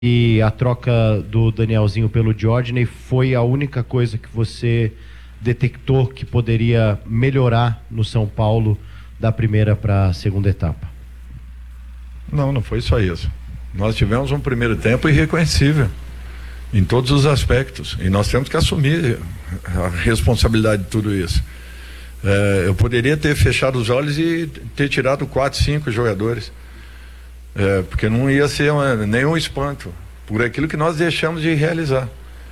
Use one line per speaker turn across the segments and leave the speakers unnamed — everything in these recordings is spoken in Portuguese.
E a troca do Danielzinho pelo Diodney foi a única coisa que você detectou que poderia melhorar no São Paulo da primeira para a segunda etapa?
Não, não foi só isso. Nós tivemos um primeiro tempo irreconhecível em todos os aspectos, e nós temos que assumir a responsabilidade de tudo isso. Eu poderia ter fechado os olhos e ter tirado 4, 5 jogadores, porque não ia ser nenhum espanto por aquilo que nós deixamos de realizar.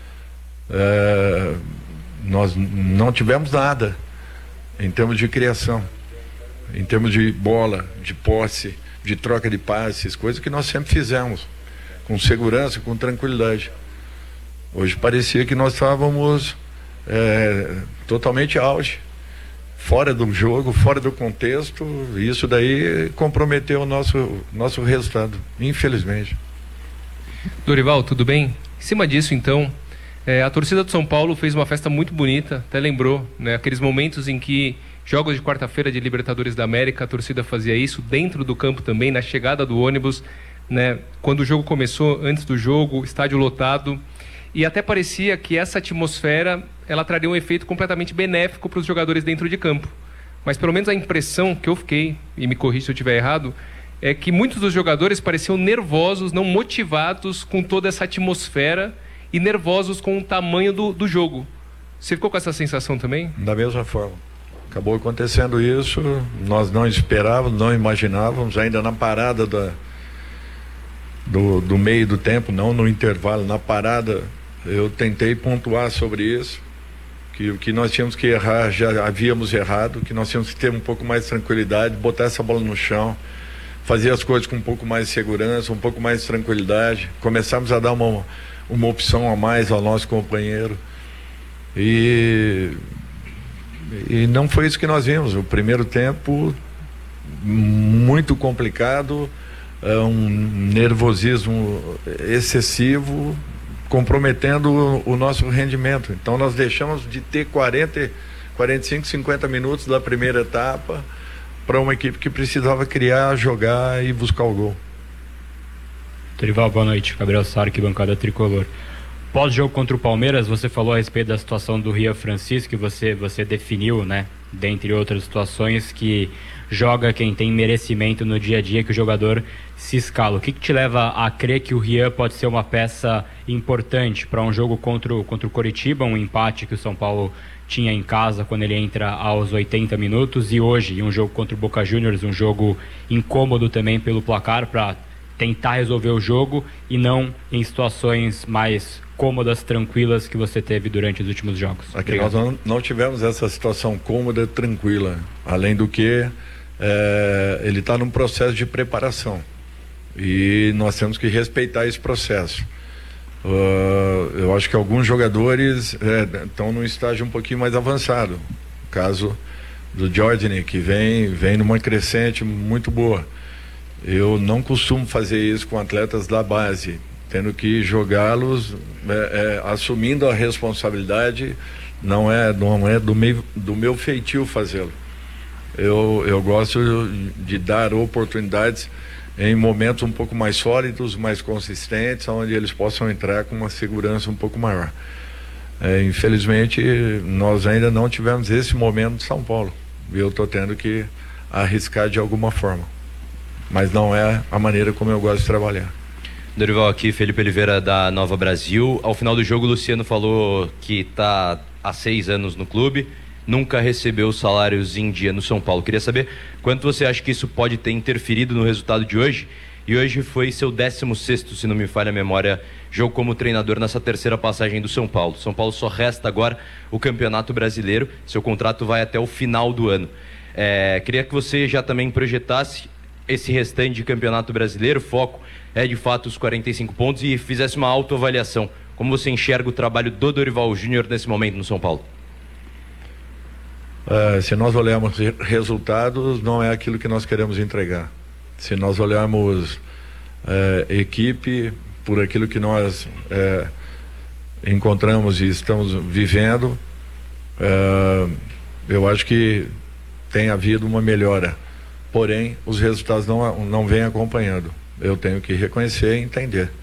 Nós não tivemos nada em termos de criação, em termos de bola, de posse, de troca de passes, coisas que nós sempre fizemos com segurança, com tranquilidade. Hoje parecia que nós estávamos totalmente auge, fora do jogo, fora do contexto, e isso daí comprometeu o nosso resultado, infelizmente.
Dorival, tudo bem? Em cima disso, então, a torcida do São Paulo fez uma festa muito bonita, até lembrou, né, aqueles momentos em que jogos de quarta-feira de Libertadores da América, a torcida fazia isso dentro do campo também, na chegada do ônibus, né, quando o jogo começou, antes do jogo, estádio lotado, e até parecia que essa atmosfera ela traria um efeito completamente benéfico para os jogadores dentro de campo. Mas pelo menos a impressão que eu fiquei, e me corrija se eu estiver errado, é que muitos dos jogadores pareciam nervosos, não motivados com toda essa atmosfera e nervosos com o tamanho do jogo. Você ficou com essa sensação também?
Da mesma forma. Acabou acontecendo isso, nós não esperávamos, não imaginávamos, ainda na parada do meio do tempo, não no intervalo, na parada, eu tentei pontuar sobre isso, que o que nós tínhamos que errar, já havíamos errado, que nós tínhamos que ter um pouco mais de tranquilidade, botar essa bola no chão, fazer as coisas com um pouco mais de segurança, um pouco mais de tranquilidade, começamos a dar uma opção a mais ao nosso companheiro, e não foi isso que nós vimos. O primeiro tempo muito complicado, um nervosismo excessivo, comprometendo o nosso rendimento. Então nós deixamos de ter 40, 45, 50 minutos da primeira etapa para uma equipe que precisava criar, jogar e buscar o gol.
Dorival, boa noite. Gabriel Sarque, bancada tricolor. Pós-jogo contra o Palmeiras, você falou a respeito da situação do Rian Francisco, que você definiu, né, dentre outras situações, que joga quem tem merecimento no dia a dia, que o jogador se escala. O que te leva a crer que o Rian pode ser uma peça importante para um jogo contra o Coritiba, um empate que o São Paulo tinha em casa quando ele entra aos 80 minutos, e hoje um jogo contra o Boca Juniors, um jogo incômodo também pelo placar, para tentar resolver o jogo e não em situações mais cômodas, tranquilas que você teve durante os últimos jogos?
Aqui nós não tivemos essa situação cômoda, tranquila, além do que ele está num processo de preparação e nós temos que respeitar esse processo. Eu acho que alguns jogadores estão num estágio um pouquinho mais avançado. O caso do Diodney, que vem numa crescente muito boa. Eu não costumo fazer isso com atletas da base, tendo que jogá-los assumindo a responsabilidade. Não é do meu feitio fazê-lo. Eu gosto de dar oportunidades em momentos um pouco mais sólidos, mais consistentes, onde eles possam entrar com uma segurança um pouco maior. Infelizmente, nós ainda não tivemos esse momento de São Paulo. Eu estou tendo que arriscar de alguma forma. Mas não é a maneira como eu gosto de trabalhar.
Dorival, aqui Felipe Oliveira da Nova Brasil. Ao final do jogo, o Luciano falou que está há 6 anos no clube, nunca recebeu salários em dia no São Paulo. Queria saber quanto você acha que isso pode ter interferido no resultado de hoje. E hoje foi seu 16º, se não me falha a memória, jogo como treinador nessa terceira passagem do São Paulo. São Paulo só resta agora o Campeonato Brasileiro, seu contrato vai até o final do ano. Queria que você já também projetasse esse restante de Campeonato Brasileiro, foco é de fato os 45 pontos, e fizesse uma autoavaliação. Como você enxerga o trabalho do Dorival Júnior nesse momento no São Paulo?
Se nós olharmos resultados, não é aquilo que nós queremos entregar. Se nós olharmos equipe, por aquilo que nós encontramos e estamos vivendo, eu acho que tem havido uma melhora. Porém, os resultados não vêm acompanhando. Eu tenho que reconhecer e entender.